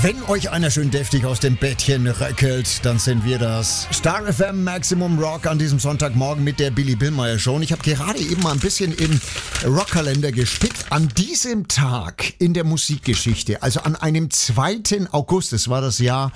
Wenn euch einer schön deftig aus dem Bettchen röckelt, dann sind wir das. Star FM Maximum Rock an diesem Sonntagmorgen mit der Billy Billmeyer Show. Und ich habe gerade eben mal ein bisschen im Rockkalender gespickt. An diesem Tag in der Musikgeschichte, also an einem 2. August, das war das Jahr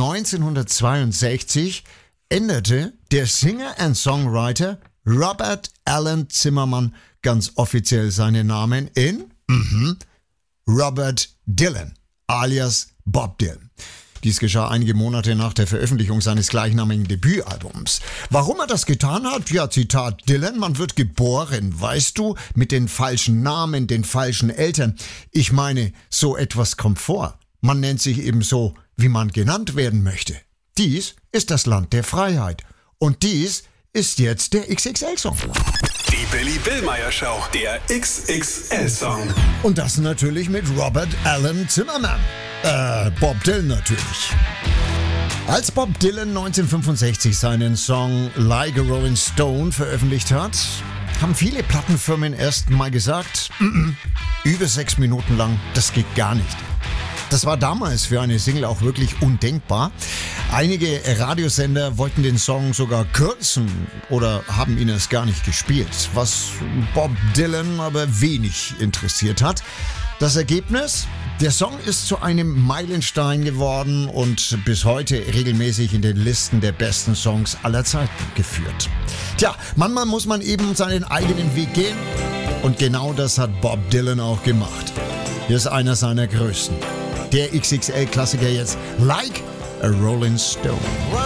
1962, änderte der Singer and Songwriter Robert Alan Zimmerman ganz offiziell seinen Namen in Robert Dylan, alias Bob Dylan. Dies geschah einige Monate nach der Veröffentlichung seines gleichnamigen Debütalbums. Warum er das getan hat? Ja, Zitat Dylan, man wird geboren, weißt du, mit den falschen Namen, den falschen Eltern. Ich meine, so etwas kommt vor. Man nennt sich eben so, wie man genannt werden möchte. Dies ist das Land der Freiheit. Und dies ist jetzt der XXL-Song. Die Billy Billmeyer Show, der XXL-Song. Und das natürlich mit Robert Alan Zimmerman. Bob Dylan natürlich. Als Bob Dylan 1965 seinen Song Like a Rolling Stone veröffentlicht hat, haben viele Plattenfirmen erst mal gesagt, über 6 Minuten lang, das geht gar nicht. Das war damals für eine Single auch wirklich undenkbar. Einige Radiosender wollten den Song sogar kürzen oder haben ihn erst gar nicht gespielt, was Bob Dylan aber wenig interessiert hat. Das Ergebnis? Der Song ist zu einem Meilenstein geworden und bis heute regelmäßig in den Listen der besten Songs aller Zeiten geführt. Tja, manchmal muss man eben seinen eigenen Weg gehen und genau das hat Bob Dylan auch gemacht. Hier ist einer seiner größten. Der XXL-Klassiker jetzt, Like a Rolling Stone.